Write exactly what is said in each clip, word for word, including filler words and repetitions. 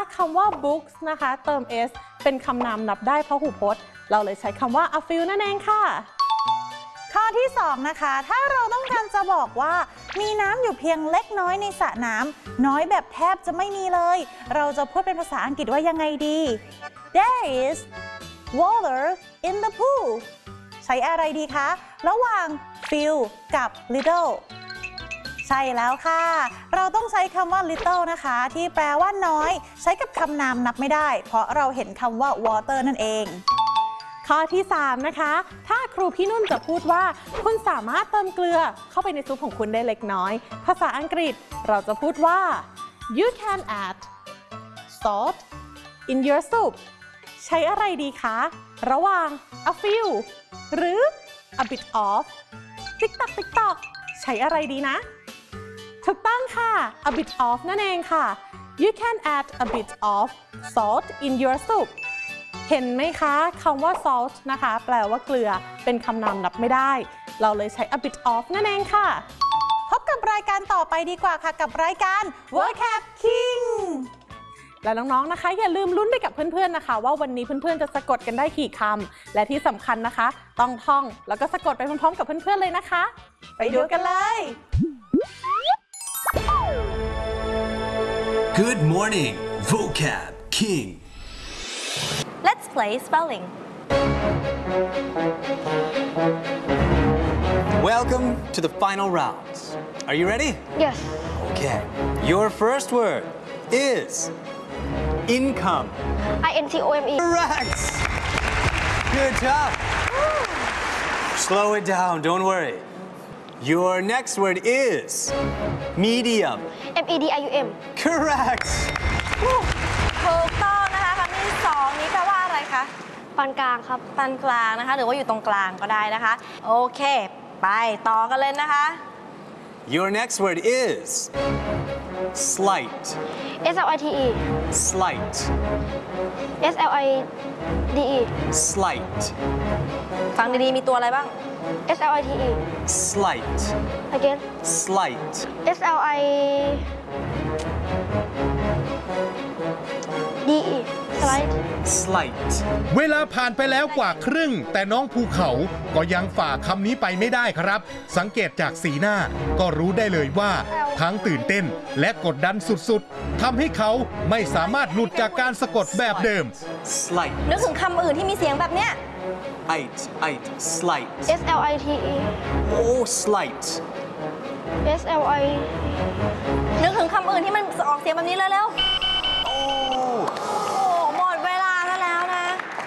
คำว่า books นะคะเติม s เป็นคำนามนับได้พหูพจน์เราเลยใช้คำว่า a few นั่นเองค่ะข้อที่สองนะคะถ้าเราต้องการจะบอกว่ามีน้ำอยู่เพียงเล็กน้อยในสระน้ำน้อยแบบแทบจะไม่มีเลยเราจะพูดเป็นภาษาอังกฤษว่ายังไงดี There is water in the pool ใช้อะไรดีคะระหว่าง few กับ little ใช่แล้วค่ะเราต้องใช้คำว่า little นะคะที่แปลว่าน้อยใช้กับคำนามนับไม่ได้เพราะเราเห็นคำว่า water นั่นเองข้อที่สามนะคะถ้าครูพี่นุ่นจะพูดว่าคุณสามารถเติมเกลือเข้าไปในซุปของคุณได้เล็กน้อยภาษาอังกฤษเราจะพูดว่า you can add salt in your soup ใช้อะไรดีคะระหว่าง a few หรือ a bit of ติ๊กตักติ๊กตอกใช้อะไรดีนะถูกต้องค่ะ a bit of นั่นเองค่ะ you can add a bit of salt in your soupเห็นไหมคะคำว่า salt นะคะแปลว่าเกลือเป็นคำนามนับไม่ได้เราเลยใช้ a bit of นั่นเองค่ะพบกับรายการต่อไปดีกว่าค่ะกับรายการ Vocab King และน้องๆนะคะอย่าลืมลุ้นไปกับเพื่อนๆนะคะว่าวันนี้เพื่อนๆจะสะกดกันได้กี่คำและที่สำคัญนะคะต้องท่องแล้วก็สะกดไปพร้อมๆกับเพื่อนๆเลยนะคะไปดูกันเลย Good morning Vocab King Let's play spelling. Welcome to the final rounds. Are you ready? Yes. Okay. Your first word is income. I N C O M E. Correct. Good job. Slow it down. Don't worry. Your next word is medium. M E D I U M. Correct. ถูกต้องนะคะคำที่สองนี้แปลว่าอะไรคะปานกลางครับปานกลางนะคะหรือว่าอยู่ตรงกลางก็ได้นะคะโอเคไปต่อกันเลยนะคะ Your next word is slight. S L I T E. Slight. S L I D E. Slight. ฟังดีๆมีตัวอะไรบ้าง S L I T E. Slight. Again. Slight. S L I D E. Slight. Slight. เวลาผ่านไปแล้วกว่าครึ่งแต่น้องภูเขาก็ยังฝ่าคำนี้ไปไม่ได้ครับสังเกตจากสีหน้าก็รู้ได้เลยว่าทั้งตื่นเต้นและกดดันสุดๆทำให้เขาไม่สามารถหลุดจากการสะกดแบบเดิม Slight. นึกถึงคำอื่นที่มีเสียงแบบเนี้ย It. It. Slight. S L I T E. Oh, slight. S L I. นึกถึงคำอื่นที่มันออกเสียงแบบนี้เร็ว Oh. ๆโอ้หมดเวลาซะแล้วนะ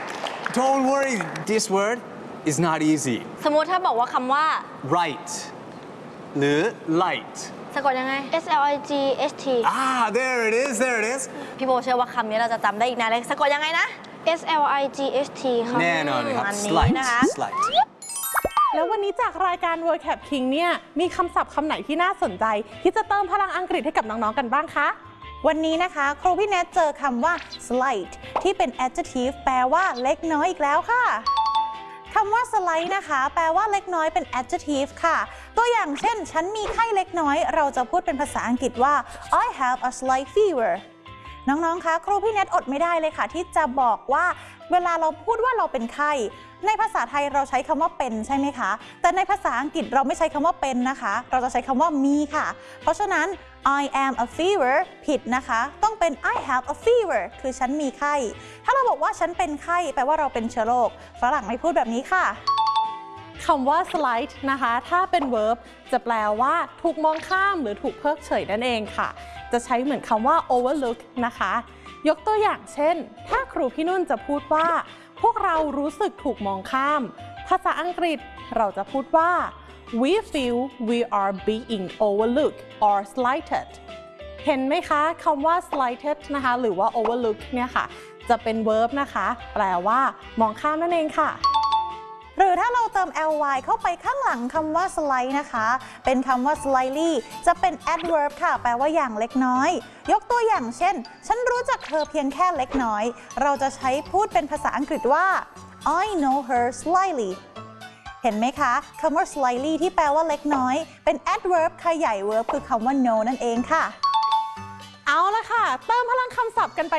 Don't worry. This word is not easy. สมมุติถ้าบอกว่าคำว่า Right. หรือ light. สะกดยังไง S L I G S T. Ah, there it is. There it is. พี่โบเชื่อว่าคำนี้เราจะจำได้อีกนานเลยสะกดยังไงนะ S L I G S T ครับแน่นอนครับอันนี้ Slight. นะคะ Slight. แล้ววันนี้จากรายการ Vocab King เนี่ยมีคำศัพท์คำไหนที่น่าสนใจที่จะเติมพลังอังกฤษให้กับน้องๆกันบ้างคะวันนี้นะคะครูพี่แนทเจอคำว่า slight ที่เป็น adjective แปลว่าเล็กน้อยอีกแล้วค่ะคำว่า slight นะคะแปลว่าเล็กน้อยเป็น adjective ค่ะตัวอย่างเช่นฉันมีไข้เล็กน้อยเราจะพูดเป็นภาษาอังกฤษว่า I have a slight fever น้องๆคะครูพี่แนทอดไม่ได้เลยค่ะที่จะบอกว่าเวลาเราพูดว่าเราเป็นไข้ในภาษาไทยเราใช้คำว่าเป็นใช่ไหมคะแต่ในภาษาอังกฤษเราไม่ใช้คำว่าเป็นนะคะเราจะใช้คำว่ามีค่ะเพราะฉะนั้น I am a fever ผิดนะคะต้องเป็น I have a fever คือฉันมีไข้ถ้าเราบอกว่าฉันเป็นไข้แปลว่าเราเป็นเชื้อโรคฝรั่งไม่พูดแบบนี้ค่ะคำว่า slight นะคะถ้าเป็น verb จะแปลว่าถูกมองข้ามหรือถูกเพิกเฉยนั่นเองค่ะจะใช้เหมือนคำว่า overlook นะคะยกตัวอย่างเช่นถ้าครูพี่นุ่นจะพูดว่าพวกเรารู้สึกถูกมองข้ามภาษาอังกฤษเราจะพูดว่า we feel we are being overlooked or slighted เห็นไหมคะคำว่า slighted นะคะหรือว่า overlook เนี่ยค่ะจะเป็น verb นะคะแปลว่ามองข้ามนั่นเองค่ะหรือถ้าเราเติม ly เข้าไปข้างหลังคำว่า slight นะคะเป็นคำว่า slightly จะเป็น adverb ค่ะแปลว่าอย่างเล็กน้อยยกตัวอย่างเช่นฉันรู้จักเธอเพียงแค่เล็กน้อยเราจะใช้พูดเป็นภาษาอังกฤษว่า I know her slightly เห็นไหมคะคำว่า slightly ที่แปลว่าเล็กน้อยเป็น adverb ขยาย verb คือคำว่า know นั่นเองค่ะเอาละค่ะเติมพลังคำศัพท์กันไป